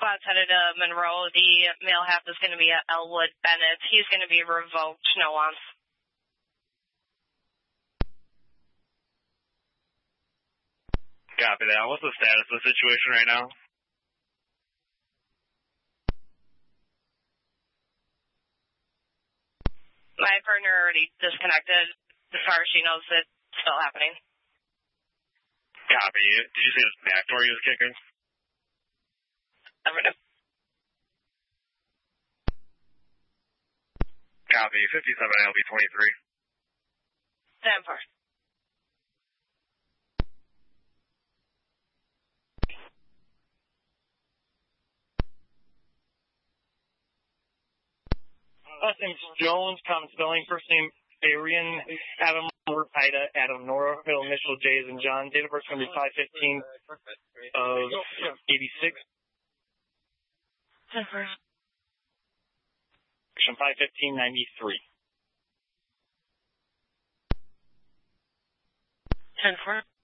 squad's headed to Monroe. The male half is going to be at Elwood Bennett. He's going to be revoked. No wants. Copy that. What's the status of the situation right now? My partner already disconnected. As far as she knows, it's still happening. Copy. Did you say it was backdoor he was kicking? Affirmative. Copy. 57 LB 23. Stand for. Last name's Jones, common spelling. First name, Arian, Adam, Ida, Adam, Nora. Middle initial, J as in John. Date of birth is going to be 5/15 of 86. 10 for. Section 5/15/93. 10 for.